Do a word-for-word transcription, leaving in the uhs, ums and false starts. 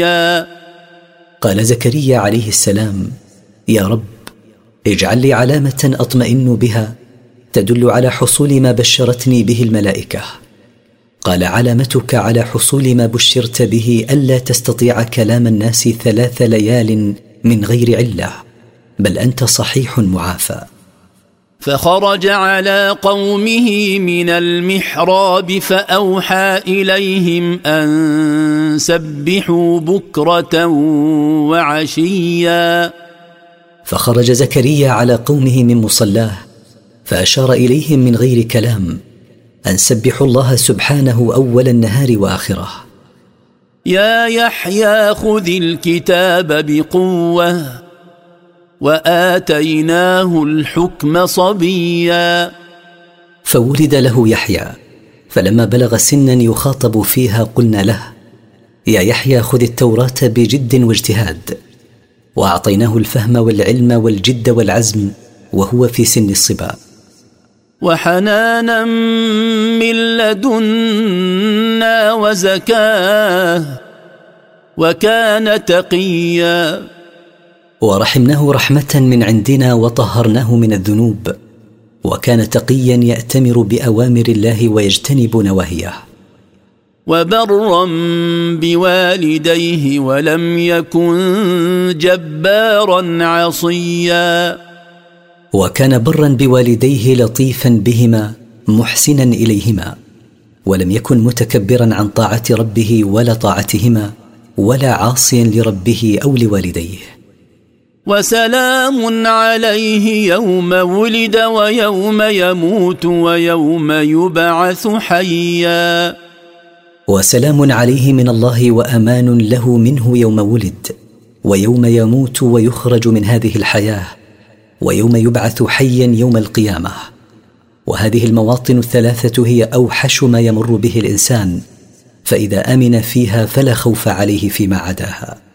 قال زكريا عليه السلام: يا رب، اجعل لي علامة أطمئن بها تدل على حصول ما بشرتني به الملائكة. قال: علامتك على حصول ما بشرت به ألا تستطيع كلام الناس ثلاث ليال من غير علة، بل أنت صحيح معافى. فخرج على قومه من المحراب فأوحى إليهم أن سبحوا بكرة وعشيا. فخرج زكريا على قومه من مصلاه فأشار إليهم من غير كلام أن سبحوا الله سبحانه أول النهار وآخره. يا يحيى خذ الكتاب بقوة وآتيناه الحكم صبيا. فولد له يحيى، فلما بلغ سنا يخاطب فيها قلنا له: يا يحيى خذ التوراة بجد واجتهاد، وأعطيناه الفهم والعلم والجد والعزم وهو في سن الصبا. وحنانا من لدنا وزكاه وكان تقيا. ورحمناه رحمة من عندنا وطهرناه من الذنوب، وكان تقيا يأتمر بأوامر الله ويجتنب نواهيه. وبرا بوالديه ولم يكن جبارا عصيا. وكان برا بوالديه لطيفا بهما محسنا إليهما، ولم يكن متكبرا عن طاعة ربه ولا طاعتهما، ولا عاصيا لربه أو لوالديه. وسلام عليه يوم ولد ويوم يموت ويوم يبعث حيا. وسلام عليه من الله وأمان له منه يوم ولد ويوم يموت ويخرج من هذه الحياة ويوم يبعث حيا يوم القيامة. وهذه المواطن الثلاثة هي أوحش ما يمر به الإنسان، فإذا آمن فيها فلا خوف عليه فيما عداها.